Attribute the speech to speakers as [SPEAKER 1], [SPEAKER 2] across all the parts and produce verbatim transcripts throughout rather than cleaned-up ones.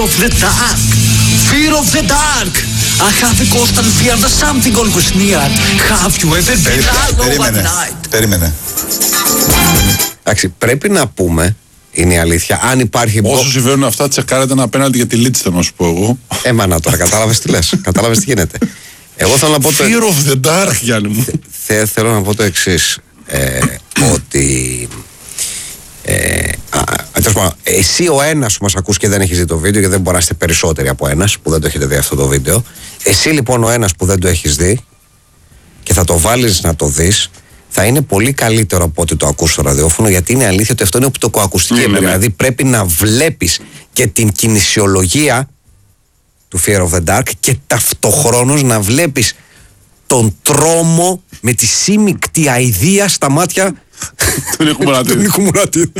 [SPEAKER 1] of the dark. Fear of the dark. I have a constant fear that something always near. Have you ever been alone at night?
[SPEAKER 2] Περίμενε.
[SPEAKER 3] Εντάξει, πρέπει να πούμε, είναι η αλήθεια, αν υπάρχει.
[SPEAKER 2] Όσο συμβαίνουν αυτά, τσεκάρετε ένα απέναντι για τη Λίτς, θέλω να σου πω εγώ.
[SPEAKER 3] Έμανα τώρα, κατάλαβες τι λες. Κατάλαβες τι γίνεται. Εγώ θέλω να πω το.
[SPEAKER 2] Fear of the dark, Γιάννη μου.
[SPEAKER 3] Θε, θέλω να πω το εξής. Ε, ότι. Ε, α, α, εσύ ο ένας που μας ακούς και δεν έχεις δει το βίντεο, και δεν μπορεί να είστε περισσότεροι από ένας που δεν το έχετε δει αυτό το βίντεο. Εσύ λοιπόν ο ένας που δεν το έχεις δει και θα το βάλεις να το δεις, θα είναι πολύ καλύτερο από ότι το ακούς στο ραδιόφωνο, γιατί είναι αλήθεια ότι αυτό είναι οπτικοακουστική
[SPEAKER 2] ναι,
[SPEAKER 3] εμπειρία.
[SPEAKER 2] ναι.
[SPEAKER 3] Δηλαδή πρέπει να βλέπεις και την κινησιολογία του Fear of the Dark και ταυτοχρόνως να βλέπεις τον τρόμο με τη σύμμικτη αηδία στα μάτια
[SPEAKER 2] Τον Νίκου Μουρατίδη.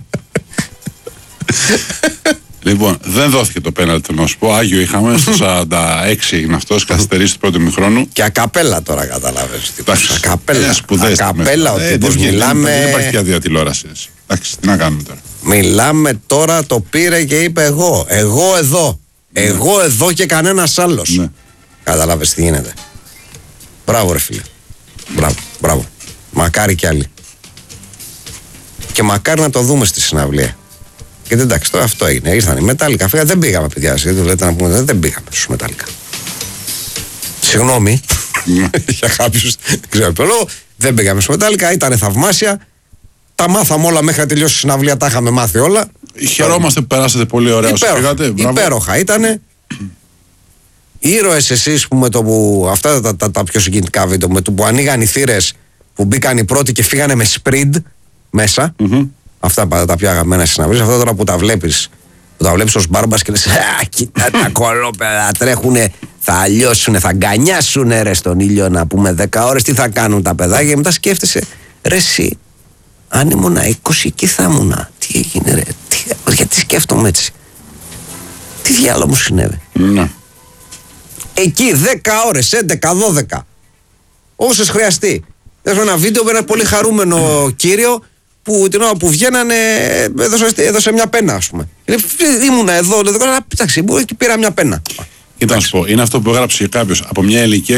[SPEAKER 2] Λοιπόν, δεν δόθηκε το πέναλτι, να σου πω. Άγιο είχαμε, στο σαράντα έξι έγινε αυτός, καθυστερήσει του πρώτου ημιχρόνου.
[SPEAKER 3] και ακαπέλα τώρα, καταλάβες. Ακαπέλα,
[SPEAKER 2] Σπουδές.
[SPEAKER 3] ακαπέλα ο τύπος,
[SPEAKER 2] Δεν
[SPEAKER 3] μιλάμε.
[SPEAKER 2] υπάρχει πια διατηλόραση. Εντάξει, τι να κάνουμε τώρα.
[SPEAKER 3] Μιλάμε τώρα, το πήρε και είπε εγώ. Εγώ εδώ. Εγώ εδώ και κανένας άλλος.
[SPEAKER 2] Ναι.
[SPEAKER 3] Καταλάβες τι γίνεται. Μπράβο ρε φίλε. Μπράβο, μπράβο. Μακάρι κι άλλοι. Και μακάρι να το δούμε στη συναυλία. Γιατί εντάξει, τώρα αυτό έγινε. Ήρθαν οι Μετάλλικα. Φύγα, δεν πήγαμε, παιδιά. Γιατί λέτε να πούμε, δεν πήγαμε στους Μετάλλικα. Συγγνώμη για κάποιους. Δεν ξέρω ποιο λόγο. Δεν πήγαμε στους Μετάλλικα. Ήταν θαυμάσια. Τα μάθαμε όλα μέχρι να τελειώσει η συναυλία. Τα είχαμε μάθει όλα.
[SPEAKER 2] Χαιρόμαστε που περάσατε πολύ ωραία όσο πήγατε.
[SPEAKER 3] Υπέροχα ήτανε. Ήρωες εσείς που με το που. Αυτά τα, τα, τα πιο συγκινητικά βίντεο. Με το που ανοίγαν οι θύρες που μπήκαν οι πρώτοι και φύγανε με σπριντ μέσα. Mm-hmm. Αυτά τα, τα πιο αγαπημένα συναυλίες. Αυτά τώρα που τα βλέπεις. Που τα βλέπεις ως μπάρμπας και λες, α, κοίτα τα κολόπεδα τρέχουνε, θα λιώσουνε, θα γκανιάσουνε ρε στον ήλιο να πούμε δέκα ώρες, τι θα κάνουν τα παιδάκια. Και μετά σκέφτεσαι, ρε εσύ, αν ήμουνα είκοσι εκεί θα ήμουνα. Τι έγινε ρε, τι, γιατί σκέφτομαι έτσι. Τι διάλογο μου συνέβη.
[SPEAKER 2] Ναι.
[SPEAKER 3] Εκεί δέκα ώρες, έντεκα δώδεκα. Όσες χρειαστεί. Έχω ένα βίντεο με ένα πολύ χαρούμενο κύριο που την ώρα που βγαίνανε έδωσε, έδωσε μια πένα, ας πούμε. Ήμουνα εδώ, εντάξει, πήρα μια πένα.
[SPEAKER 2] Κοίτα να σου πω, είναι αυτό που έγραψε κάποιος από μια ηλικία